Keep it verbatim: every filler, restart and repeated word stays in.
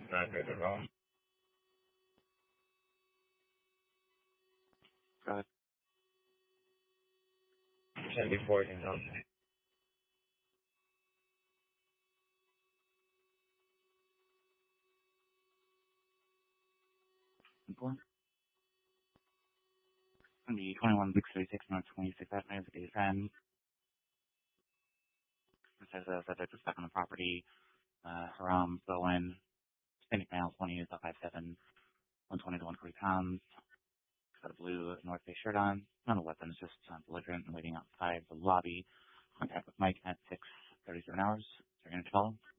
Not good at all. Go ahead. Should be fourteen thousand. Simple. It's going to be twenty-one six thirty-six North twenty-sixth Avenue, the day's end. It says uh, subject is stuck on the property. Uh, Haram Bowen, Hispanic male, twenty years, five seven, one twenty to one forty pounds. Got a blue North Face shirt on. Not a weapon, it's just uh, belligerent and waiting outside the lobby. Contact with Mike at six thirty-seven hours. They're going to follow.